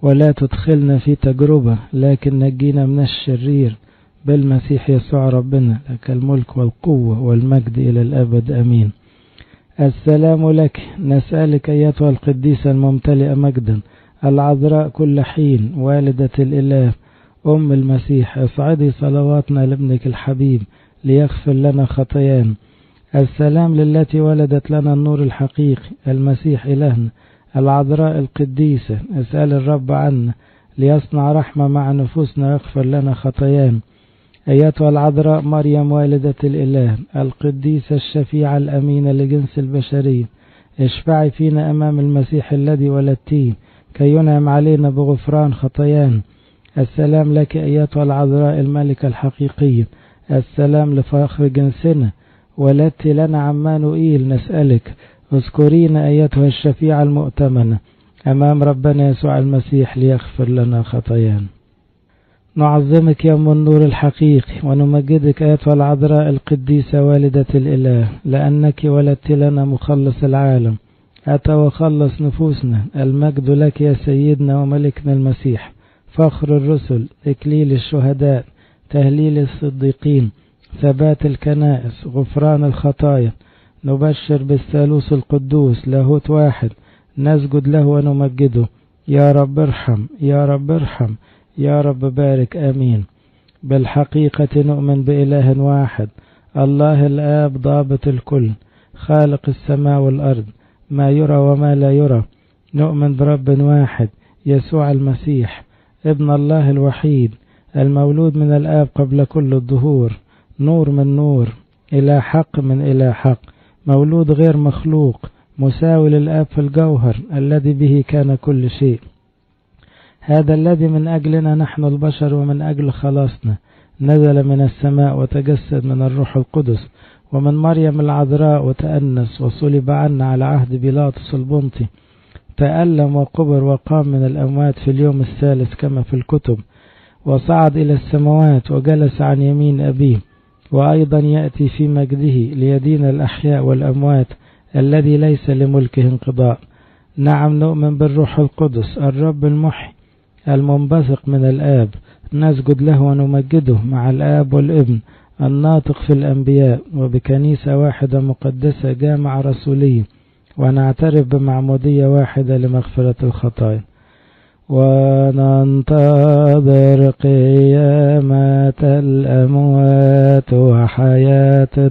ولا تدخلنا في تجربة لكن نجينا من الشرير بالمسيح يسوع ربنا، لك الملك والقوة والمجد إلى الأبد أمين. السلام لك، نسألك أيتها القديسة الممتلئة مجدا العذراء كل حين والدة الإله أم المسيح، اصعدي صلواتنا لابنك الحبيب ليغفر لنا خطايانا. السلام للتي ولدت لنا النور الحقيقي المسيح إلهنا، العذراء القديسة، اسأل الرب عنا ليصنع رحمة مع نفوسنا يغفر لنا خطايانا. أيتها العذراء مريم والدة الإله القديسة الشفيعة الأمينة لجنس البشرية، اشفعي فينا أمام المسيح الذي ولدتيه كي ينعم علينا بغفران خطايانا. السلام لك أيتها العذراء الملكة الحقيقية، السلام لفخر جنسنا، ولدت لنا عمانوئيل، نسألك اذكرينا أيتها الشفيعة المؤتمنة أمام ربنا يسوع المسيح ليغفر لنا خطايانا. نعظمك يا أم النور الحقيقي ونمجدك أيتها العذراء القديسة والدة الإله، لأنك ولدت لنا مخلص العالم أتى وخلص نفوسنا. المجد لك يا سيدنا وملكنا المسيح، فخر الرسل، إكليل الشهداء، تهليل الصديقين، ثبات الكنائس، غفران الخطايا. نبشر بالثالوث القدوس لاهوت واحد، نسجد له ونمجده. يا رب ارحم، يا رب ارحم، يا رب بارك، آمين. بالحقيقة نؤمن بإله واحد، الله الآب ضابط الكل، خالق السماء والأرض، ما يرى وما لا يرى. نؤمن برب واحد يسوع المسيح ابن الله الوحيد، المولود من الآب قبل كل الظهور، نور من نور، إلى حق من إلى حق، مولود غير مخلوق، مساوي للآب في الجوهر، الذي به كان كل شيء. هذا الذي من أجلنا نحن البشر ومن أجل خلاصنا نزل من السماء وتجسد من الروح القدس ومن مريم العذراء وتأنس وصلب عنا على عهد بيلاطس البنطي، تألم وقبر وقام من الأموات في اليوم الثالث كما في الكتب، وصعد إلى السماوات وجلس عن يمين أبيه، وأيضا يأتي في مجده ليدين الأحياء والأموات الذي ليس لملكه انقضاء. نعم نؤمن بالروح القدس الرب المحي المنبثق من الآب، نسجد له ونمجده مع الآب والابن الناطق في الأنبياء، وبكنيسة واحدة مقدسة جامعة رسولية، ونعترف بمعمودية واحدة لمغفرة الخطايا، وننتظر قيامة الأموات وحياة